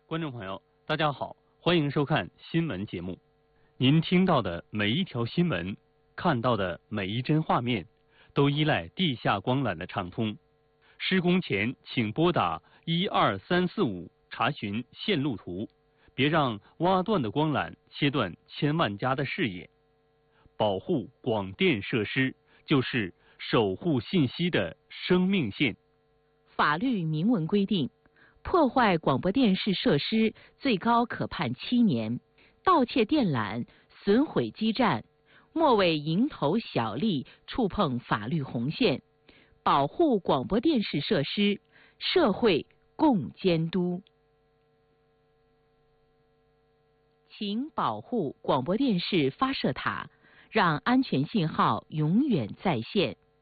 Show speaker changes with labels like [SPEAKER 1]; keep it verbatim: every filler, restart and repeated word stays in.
[SPEAKER 1] 观众朋友，大家好，欢迎收看新闻节目。您听到的每一条新闻，看到的每一帧画面，都依赖地下光缆的畅通。施工前，请拨打一二三四五查询线路图，别让挖断的光缆切断千万家的视野。保护广电设施，就是守护信息的生命线。
[SPEAKER 2] 法律明文规定，破坏广播电视设施最高可判七年，盗窃电缆、损毁基站，莫为蝇头小利触碰法律红线。保护广播电视设施，社会共监督。请保护广播电视发射塔，让安全信号永远在线。